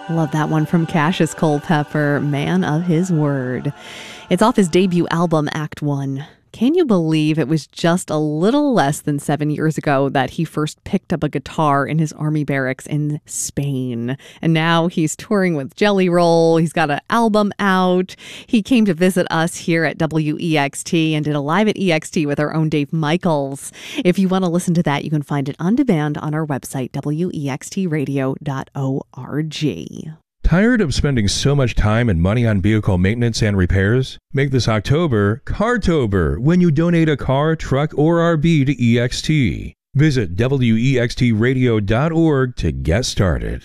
Love that one from Cassius Culpepper, Man of His Word. It's off his debut album, Act One. Can you believe it was just a little less than 7 years ago that he first picked up a guitar in his army barracks in Spain? And now he's touring with Jelly Roll. He's got an album out. He came to visit us here at WEXT and did a live at EXT with our own Dave Michaels. If you want to listen to that, you can find it on demand on our website, wextradio.org. Tired of spending so much time and money on vehicle maintenance and repairs? Make this October Cartober when you donate a car, truck, or RV to EXT. Visit wextradio.org to get started.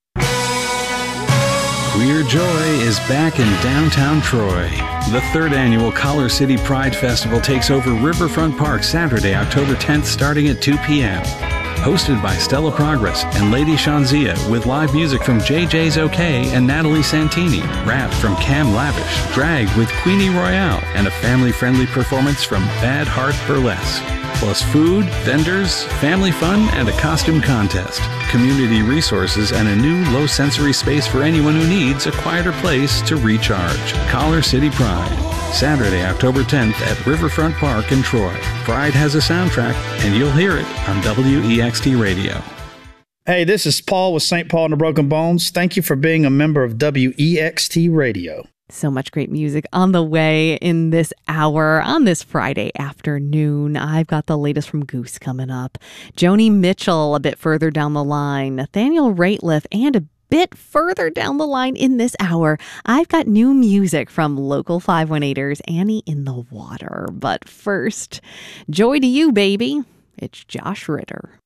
Queer Joy is back in downtown Troy. The third annual Collar City Pride Festival takes over Riverfront Park Saturday, October 10th, starting at 2 p.m. Hosted by Stella Progress and Lady Shanzia, with live music from JJ's OK and Natalie Santini, rap from Cam Lavish, drag with Queenie Royale, and a family-friendly performance from Bad Heart Burlesque. Plus food, vendors, family fun, and a costume contest. Community resources and a new low-sensory space for anyone who needs a quieter place to recharge. Collar City Pride. Saturday, October 10th at Riverfront Park in Troy. Pride has a soundtrack, and you'll hear it on WEXT Radio. Hey, this is Paul with St. Paul and the Broken Bones. Thank you for being a member of WEXT Radio. So much great music on the way in this hour on this Friday afternoon. I've got the latest from Goose coming up. Joni Mitchell a bit further down the line. Nathaniel Rateliff, and a bit further down the line in this hour, I've got new music from local 518ers Annie in the Water. But first, joy to you, baby. It's Josh Ritter.